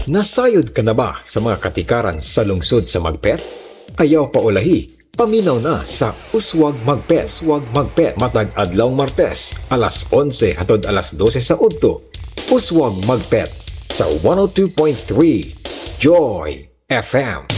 Nasayod ka na ba sa mga katikaran sa lungsod sa Magpet? Ayaw pa ulahi, paminaw na sa Uswag Magpet. Uswag Magpet, matag adlaw Martes, alas 11 hatod alas 12 sa udto. Uswag Magpet sa 102.3 Joy FM.